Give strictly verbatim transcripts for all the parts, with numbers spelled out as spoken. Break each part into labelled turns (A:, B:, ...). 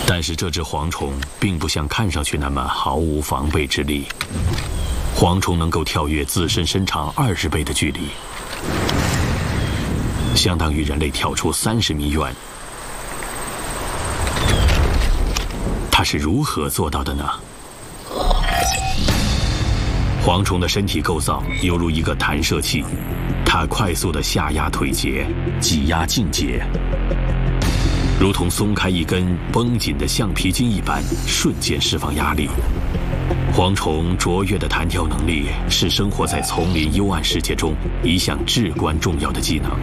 A: 但是这只蝗虫并不像看上去那么毫无防备之力。蝗虫能够跳跃自身身长二十倍的距离，相当于人类跳出三十米远。它是如何做到的呢？蝗虫的身体构造犹如一个弹射器，它快速地下压腿节，挤压胫节，如同松开一根绷紧的橡皮筋一般，瞬间释放压力。蝗虫卓越的弹跳能力是生活在丛林幽暗世界中一项至关重要的技能。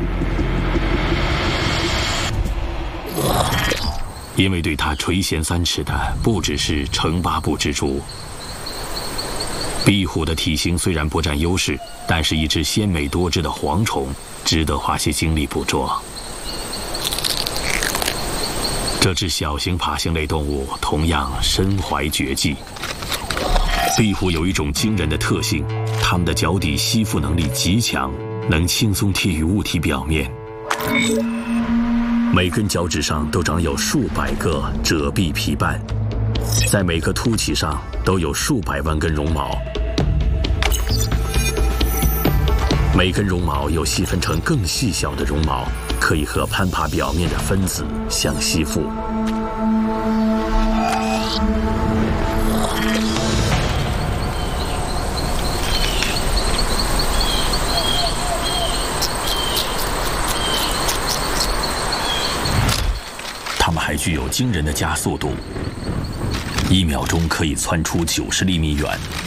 A: 因为对它垂涎三尺的不只是城巴部蜘蛛。壁虎的体型虽然不占优势，但是一只鲜美多汁的蝗虫值得花些精力捕捉。这只小型爬行类动物同样身怀绝技。壁虎有一种惊人的特性，它们的脚底吸附能力极强，能轻松贴于物体表面。每根脚趾上都长有数百个褶壁皮瓣，在每个凸起上都有数百万根绒毛，每根绒毛又细分成更细小的绒毛，可以和攀爬表面的分子相吸附。它们还具有惊人的加速度，一秒钟可以窜出九十厘米远。